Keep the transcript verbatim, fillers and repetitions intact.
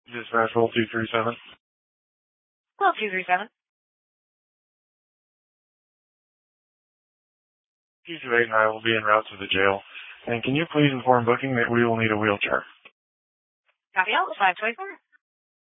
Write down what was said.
Dispatch roll two three seven. Well, two three seven. two two eight and I will be en route to the jail. And can you please inform booking that we will need a wheelchair? Copy out, five twenty-four.